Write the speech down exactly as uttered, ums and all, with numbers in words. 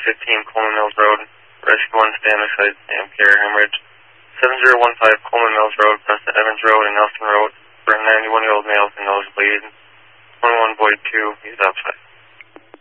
fifteen Coleman Mills Road. Rescue one, stand beside Sam Care hemorrhage. seven zero one five Coleman Mills Road, Preston Evans Road and Nelson Road. For a ninety-one-year-old male with a nosebleed. twenty-one Void two, he's outside.